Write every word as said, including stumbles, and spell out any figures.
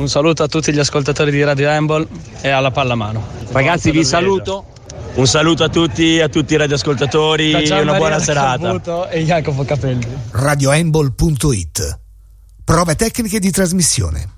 Un saluto a tutti gli ascoltatori di Radio Handball e alla pallamano. Ragazzi, vi saluto. Un saluto a tutti, a tutti i radioascoltatori e una buona serata. E Jacopo Capelli. radio handball punto it. Prove tecniche di trasmissione.